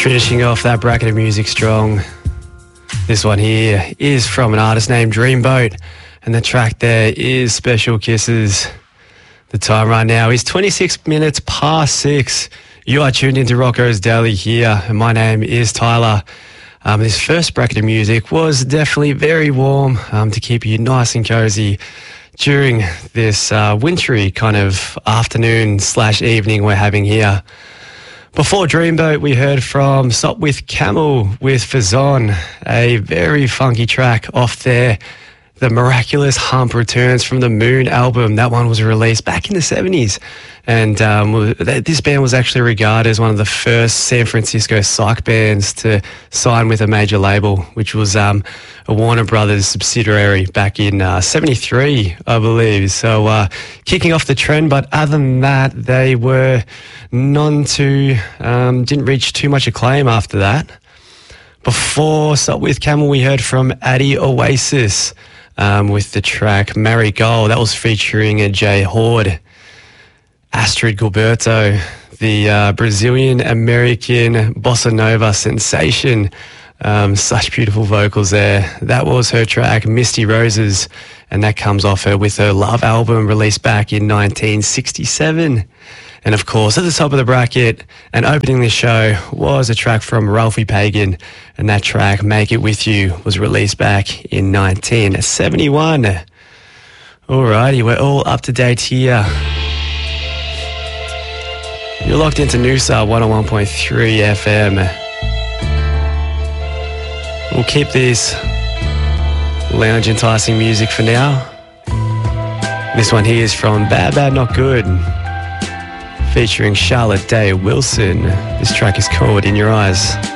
Finishing off that bracket of music strong. This one here is from an artist named Dreamboat, and the track there is Special Kisses. The time right now is 26 minutes past 6. You are tuned into Rocco's Daily here, and my name is Tyler. This first bracket of music was definitely very warm to keep you nice and cozy during this wintry kind of afternoon/evening we're having here. Before Dreamboat, we heard from Sop with Camel with Fazon, a very funky track off there. The Miraculous Hump Returns from the Moon album. That one was released back in the 70s. And this band was actually regarded as one of the first San Francisco psych bands to sign with a major label, which was a Warner Brothers subsidiary back in 73, I believe. So kicking off the trend, but other than that, they were didn't reach too much acclaim after that. Before Stop With Camel, we heard from Addy Oasis with the track Marigold. That was featuring Jay Horde. Astrid Gilberto, the Brazilian-American bossa nova sensation. Such beautiful vocals there. That was her track, Misty Roses, and that comes off her with her Love album released back in 1967. And of course, at the top of the bracket and opening this show was a track from Ralphie Pagan, and that track, Make It With You, was released back in 1971. Alrighty, we're all up to date here. You're locked into Noosa 101.3 FM. We'll keep this lounge enticing music for now. This one here is from Bad Bad Not Good, featuring Charlotte Day Wilson. This track is called In Your Eyes.